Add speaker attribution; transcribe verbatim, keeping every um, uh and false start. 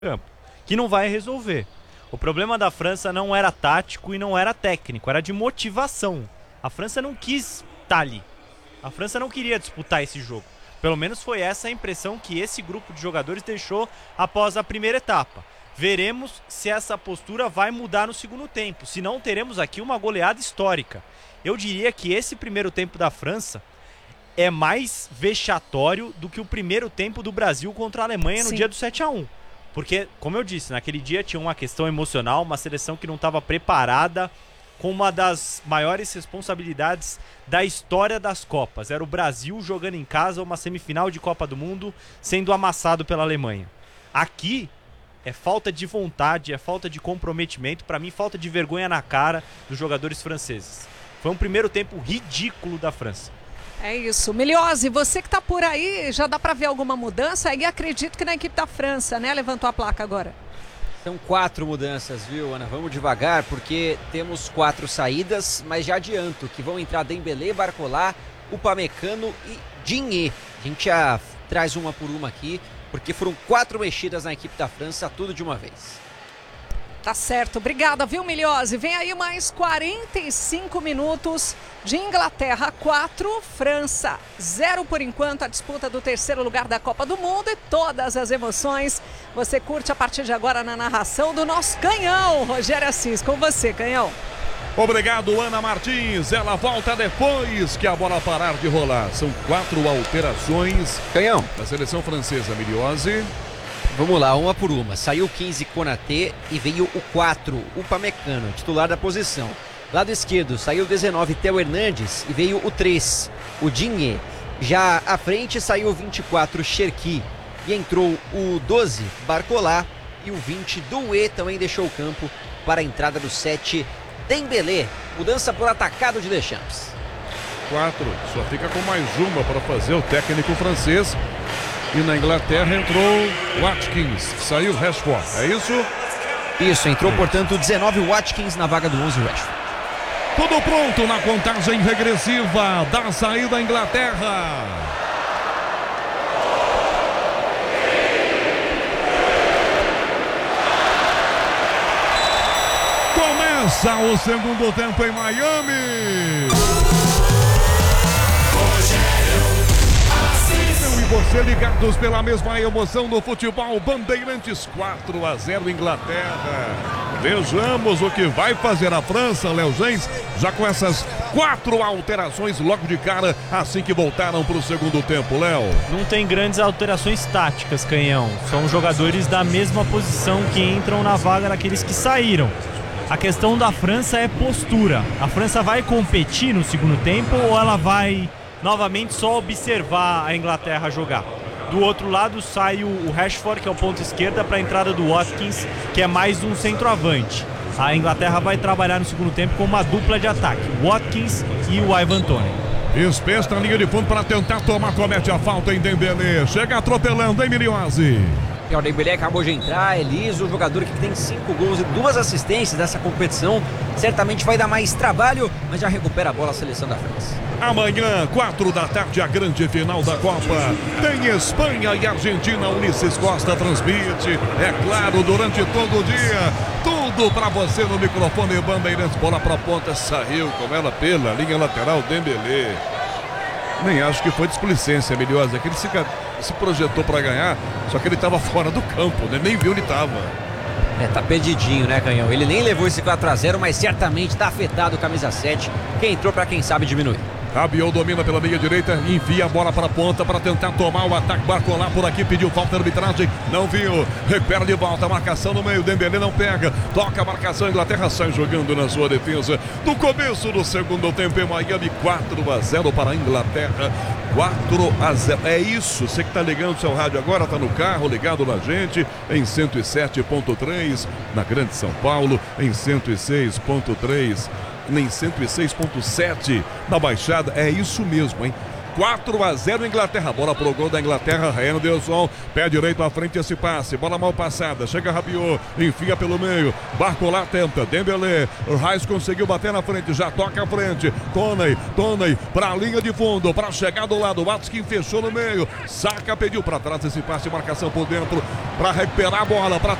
Speaker 1: campo, que não vai resolver. O problema da França não era tático e não era técnico, era de motivação. A França não quis estar ali. A França não queria disputar esse jogo. Pelo menos foi essa a impressão que esse grupo de jogadores deixou após a primeira etapa. Veremos se essa postura vai mudar no segundo tempo, senão teremos aqui uma goleada histórica. Eu diria que esse primeiro tempo da França é mais vexatório do que o primeiro tempo do Brasil contra a Alemanha no
Speaker 2: Sim.
Speaker 1: dia do sete a um. Porque, como eu disse, naquele dia tinha uma questão emocional, uma seleção que não estava preparada com uma das maiores responsabilidades da história das Copas. Era o Brasil jogando em casa uma semifinal de Copa do Mundo, sendo amassado pela Alemanha. Aqui é falta de vontade, é falta de comprometimento, para mim falta de vergonha na cara dos jogadores franceses. Foi um primeiro tempo ridículo da França.
Speaker 2: É isso. Miliose, você que tá por aí, já dá para ver alguma mudança? E acredito que na equipe da França, né? Levantou a placa agora.
Speaker 3: São quatro mudanças, viu, Ana? Vamos devagar, porque temos quatro saídas, mas já adianto que vão entrar Dembélé, Barcola, Upamecano e Digne. A gente já traz uma por uma aqui, porque foram quatro mexidas na equipe da França, tudo de uma vez.
Speaker 2: Tá certo, obrigada, viu, Miliose? Vem aí mais quarenta e cinco minutos de Inglaterra quatro, França zero por enquanto, a disputa do terceiro lugar da Copa do Mundo e todas as emoções você curte a partir de agora na narração do nosso Canhão, Rogério Assis, com você, Canhão.
Speaker 4: Obrigado, Ana Martins, ela volta depois que a bola parar de rolar. São quatro alterações.
Speaker 3: Canhão.
Speaker 4: Da seleção francesa, Miliose.
Speaker 3: Vamos lá, uma por uma. Saiu o quinze, Konaté, e veio o quatro, Upamecano, titular da posição. Lado esquerdo, saiu o dezenove, Theo Hernandes, e veio o três, o Digne. Já à frente, saiu o vinte e quatro, Cherki, e entrou o doze, Barcola, e o vinte, Doué, também deixou o campo para a entrada do sete, Dembélé. Mudança por atacado de Deschamps.
Speaker 4: Quatro, só fica com mais uma para fazer o técnico francês. E na Inglaterra entrou Watkins, saiu Rashford, é isso?
Speaker 3: Isso, entrou, portanto, dezenove Watkins na vaga do onze Rashford.
Speaker 4: Tudo pronto na contagem regressiva da saída da Inglaterra. Começa o segundo tempo em Miami. Você ligados pela mesma emoção no futebol, Bandeirantes quatro a zero Inglaterra. Vejamos o que vai fazer a França, Léo Gens, já com essas quatro alterações logo de cara, assim que voltaram para o segundo tempo, Léo.
Speaker 1: Não tem grandes alterações táticas, Canhão. São jogadores da mesma posição que entram na vaga daqueles que saíram. A questão da França é postura. A França vai competir no segundo tempo ou ela vai novamente só observar a Inglaterra jogar? Do outro lado sai o Rashford, que é o ponto esquerda, para a entrada do Watkins, que é mais um centroavante. A Inglaterra vai trabalhar no segundo tempo com uma dupla de ataque, Watkins e o Ivan Toney.
Speaker 4: Espesta a linha de fundo para tentar tomar, comete a falta em Dembélé. Chega atropelando, hein, Miliose?
Speaker 3: E o Dembélé acabou de entrar, é liso, o jogador que tem cinco gols e duas assistências dessa competição. Certamente vai dar mais trabalho, mas já recupera a bola a seleção da França.
Speaker 4: Amanhã, quatro da tarde, a grande final da Copa. Tem Espanha e Argentina, Ulisses Costa transmite. É claro, durante todo o dia, tudo pra você no microfone Bandeirantes. Bola pra ponta, saiu com ela pela linha lateral, Dembélé. Nem acho que foi displicência, Miliose. Aquele se, se projetou pra ganhar, só que ele tava fora do campo, né? Nem viu onde tava.
Speaker 3: É, tá perdidinho, né, Canhão? Ele nem levou esse quatro a zero, mas certamente tá afetado o camisa sete, que entrou pra quem sabe diminuir.
Speaker 4: Rabiot domina pela meia direita, envia a bola para a ponta para tentar tomar o ataque. Barcola por aqui, pediu falta de arbitragem, não viu, recupera de volta, marcação no meio, Dembélé não pega, toca a marcação, Inglaterra sai jogando na sua defesa. No começo do segundo tempo em Miami, quatro a zero para a Inglaterra, quatro a zero. É isso, você que está ligando o seu rádio agora, está no carro, ligado na gente, em cento e sete ponto três, na Grande São Paulo, em cento e seis ponto três. Nem cento e seis ponto sete na Baixada, é isso mesmo, hein? quatro a zero Inglaterra. Bola pro gol da Inglaterra. Henderson, pé direito à frente esse passe. Bola mal passada. Chega Rabiot, enfia pelo meio. Barcola tenta. Dembélé. O Reis conseguiu bater na frente. Já toca à frente. Toney, Toney pra linha de fundo. Pra chegar do lado. Watkins fechou no meio. Saca, pediu pra trás esse passe. Marcação por dentro. Pra recuperar a bola. Pra